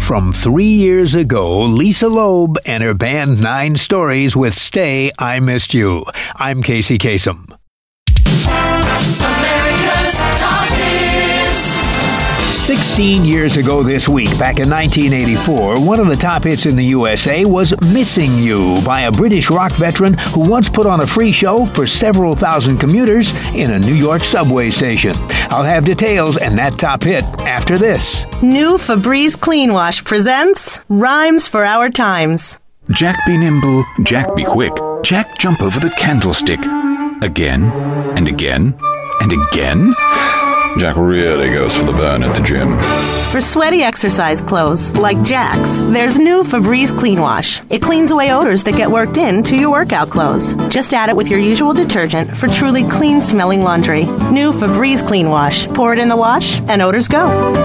From 3 years ago, Lisa Loeb and her band 9 Stories with Stay, I Missed You. I'm Casey Kasem. America's Top Hits. 16 years ago this week, back in 1984, one of the top hits in the USA was Missing You by a British rock veteran who once put on a free show for several thousand commuters in a New York subway station. I'll have details and that top hit after this. New Febreze Clean Wash presents Rhymes for Our Times. Jack be nimble, Jack be quick, Jack jump over the candlestick. Again, and again, and again. Jack really goes for the burn at the gym. For sweaty exercise clothes, like Jack's, there's new Febreze Clean Wash. It cleans away odors that get worked into your workout clothes. Just add it with your usual detergent for truly clean-smelling laundry. New Febreze Clean Wash. Pour it in the wash, and odors go.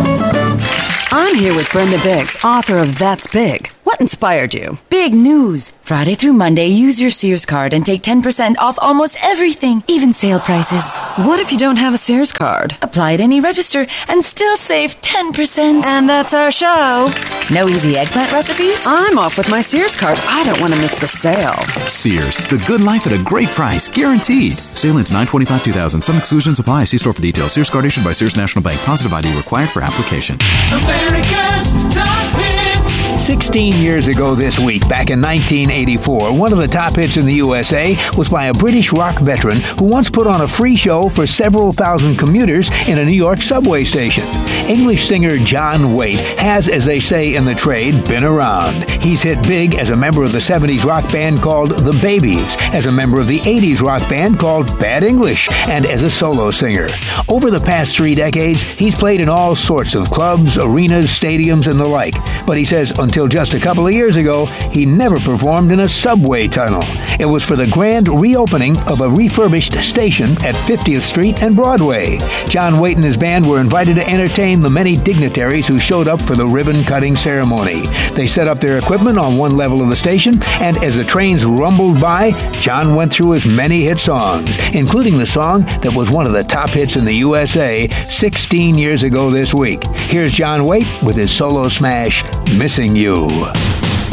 I'm here with Brenda Biggs, author of That's Big. What inspired you? Big news! Friday through Monday, use your Sears card and take 10% off almost everything, even sale prices. What if you don't have a Sears card? Apply at any register and still save 10%. And that's our show. No easy eggplant recipes? I'm off with my Sears card. I don't want to miss the sale. Sears, the good life at a great price, guaranteed. Sale ends 9/25/2000. Some exclusions apply. See store for details. Sears card issued by Sears National Bank. Positive ID required for application. America's Top Hits. 16 years ago this week, back in 1984, one of the top hits in the USA was by a British rock veteran who once put on a free show for several thousand commuters in a New York subway station. English singer John Waite has, as they say in the trade, been around. He's hit big as a member of the 70s rock band called The Babies, as a member of the 80s rock band called Bad English, and as a solo singer. Over the past 3 decades, he's played in all sorts of clubs, arenas, stadiums, and the like. But he says until just a couple of years ago, he never performed in a subway tunnel. It was for the grand reopening of a refurbished station at 50th Street and Broadway. John Waite and his band were invited to entertain the many dignitaries who showed up for the ribbon-cutting ceremony. They set up their equipment on one level of the station, and as the trains rumbled by, John went through his many hit songs, including the song that was one of the top hits in the USA 16 years ago this week. Here's John Waite with his solo smash, Missing You.